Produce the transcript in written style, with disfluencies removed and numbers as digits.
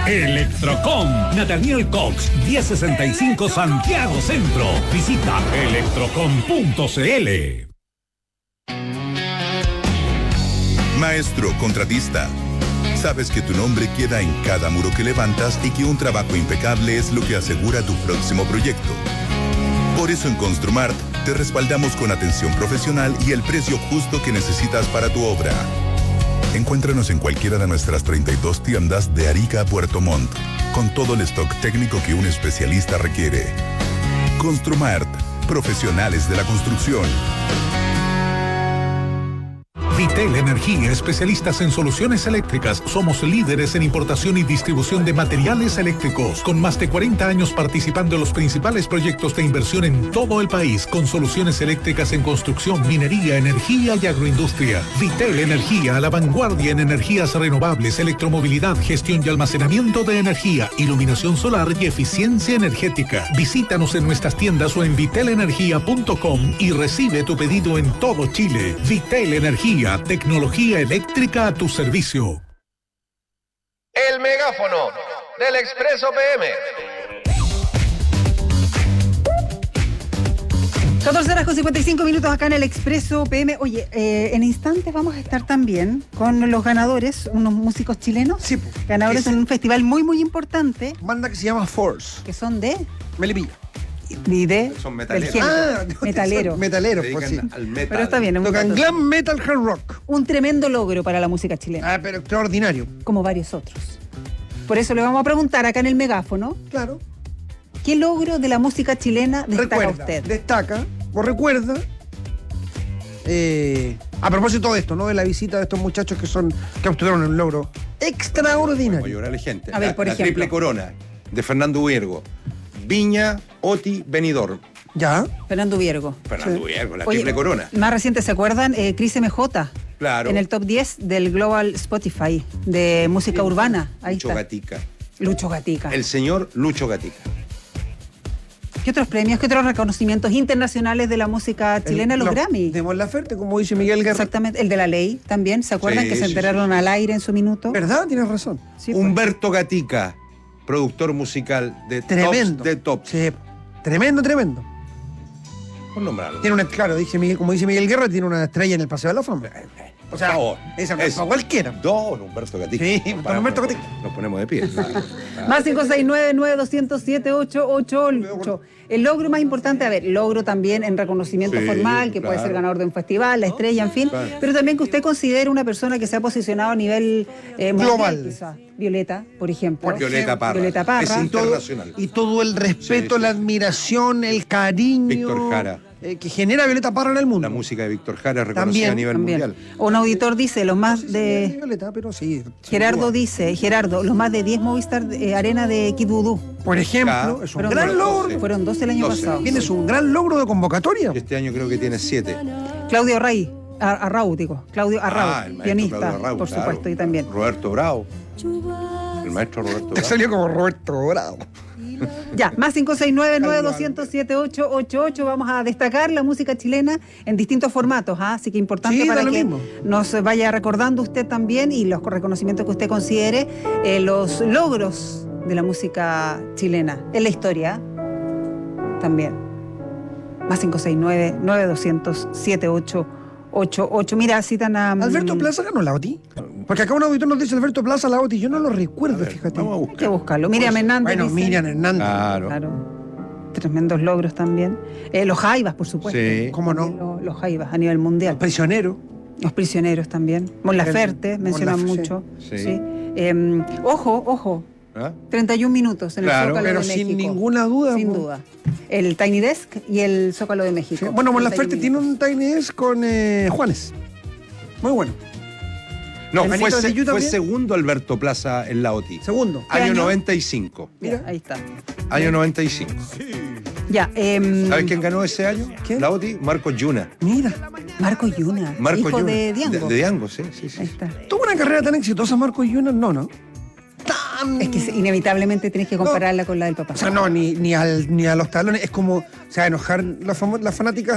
Electrocom, Nathaniel Cox, 1065 Santiago Centro. Visita electrocom.cl. Maestro contratista, sabes que tu nombre queda en cada muro que levantas y que un trabajo impecable es lo que asegura tu próximo proyecto. Por eso en Construmart te respaldamos con atención profesional y el precio justo que necesitas para tu obra. Encuéntranos en cualquiera de nuestras 32 tiendas de Arica a Puerto Montt, con todo el stock técnico que un especialista requiere. Construmart, profesionales de la construcción. Vitel Energía, especialistas en soluciones eléctricas. Somos líderes en importación y distribución de materiales eléctricos, con más de 40 años participando en los principales proyectos de inversión en todo el país, con soluciones eléctricas en construcción, minería, energía y agroindustria. Vitel Energía, a la vanguardia en energías renovables, electromovilidad, gestión y almacenamiento de energía, iluminación solar y eficiencia energética. Visítanos en nuestras tiendas o en vitelenergia.com y recibe tu pedido en todo Chile. Vitel Energía, tecnología eléctrica a tu servicio. El megáfono del Expreso PM. 14:55 acá en el Expreso PM. Oye, en instantes vamos a estar también con los ganadores, unos músicos chilenos. Sí, ganadores en un festival muy, muy importante. Banda que se llama Force. Que son de Melipilla. Y de son metaleros. Metalero. Metaleros, Se por sí. dedican al metal. Pero está bien. Tocan glam metal hard rock. Un tremendo logro para la música chilena. Ah, pero extraordinario. Como varios otros. Por eso le vamos a preguntar acá en el megáfono. Claro. ¿Qué logro de la música chilena destaca usted? Destaca, o recuerda, a propósito de esto, ¿no? De la visita de estos muchachos que obtuvieron un logro extraordinario. Voy a llorar a la gente. A ver, por la ejemplo. triple corona de Fernando Viergo. Viña, Oti, Benidorm. ¿Ya? Fernando Viergo. Fernando Viergo, la Oye, triple corona. Más reciente, ¿se acuerdan? Chris MJ. Claro. En el top 10 del Global Spotify de música urbana. Ahí Lucho está. Gatica. Lucho Gatica. El señor Lucho Gatica. ¿Qué otros premios, qué otros reconocimientos internacionales de la música chilena? Los Grammy. De Mon Laferte, como dice Miguel Guerra. Exactamente. El de La Ley también. ¿Se acuerdan Sí, que se sí, enteraron al aire en su minuto? ¿Verdad? Tienes razón. Sí, pues. Humberto Gatica, productor musical de Tremendo. Tops de Tops. Sí. Tremendo. Por nombrarlo. Tiene una, claro, como dice Miguel Guerra, tiene una estrella en el Paseo de la Fama. O sea, Por favor. esa no es para cualquiera. Don Humberto Gatica. Sí, don Humberto Gatica. Nos ponemos de pie. Más 569-9207-888. El logro más importante, a ver, logro también en reconocimiento Sí, formal, que puede claro. ser ganador de un festival, la estrella, en fin, Claro. pero también que usted considere una persona que se ha posicionado a nivel Global. mundial, quizá. Violeta, por ejemplo. Violeta Parra. Violeta Parra. Es internacional. Y todo el respeto, Sí, sí. la admiración, el cariño Víctor Jara. Que genera Violeta Parra en el mundo. La música de Víctor Jara es reconocida También, a nivel También. mundial. Un auditor dice, los más Sí, sí, de... Violeta, pero sí. Gerardo dice, los más de 10 Movistar Arena de Kid Voodoo. Por ejemplo, Claro. es un Fueron gran 12. logro. Fueron 12 el año 12. pasado. Tienes un gran logro de convocatoria. Este año creo que tiene 7. Claudio Arrau, Claudio Arrau, el maestro pianista, Claudio Arrau, por claro. supuesto, y también. Roberto Bravo. El maestro Roberto Te Bravo. salió como Roberto Bravo. Ya, más 569-9207-888. Vamos a destacar la música chilena en distintos formatos, ¿ah? Así que importante Sí, para da lo que mismo. nos vaya recordando usted también y los reconocimientos que usted considere, los logros de la música chilena en la historia también. Más 569-9200-7888. Mira, citan a... Alberto Plaza ganó la OTI. Porque acá un auditor nos dice Alberto Plaza la OTI. Yo no lo recuerdo, fíjate. Vamos a Hay que buscar. buscarlo. Miriam Hernández. Bueno, dice. Miriam Hernández. Claro. Claro. Tremendos logros también. Los Jaivas, por supuesto. Sí. ¿Cómo no? También los Jaivas a nivel mundial. Prisionero. Los prisioneros también. Mon Laferte, Mon mencionan Laferte, mucho. sí. Ojo. ¿Ah? 31 minutos en Claro, el Zócalo pero de sin México. ninguna duda. Sin po. duda. El Tiny Desk y el Zócalo de México. Sí. Bueno, Mon 31 Laferte tiene minutos. un Tiny Desk con Juanes. Muy bueno. No, El fue, Anito de Yu fue también. segundo Alberto Plaza en la OTI. Segundo. ¿Qué Año año? 95. Mira, ahí está. Año 95. Ya. ¿Sabes quién ganó ese año? ¿Quién? La OTI, Marco Yuna. Mira. Marco Yuna. Marco hijo Yuna. de Diango. De Diango, sí. Ahí está. ¿Tuvo una carrera tan exitosa Marco Yuna? No. Es que inevitablemente tenés que compararla con la del papá. O sea, no, ni a los talones. Es como, o sea, enojar las fanáticas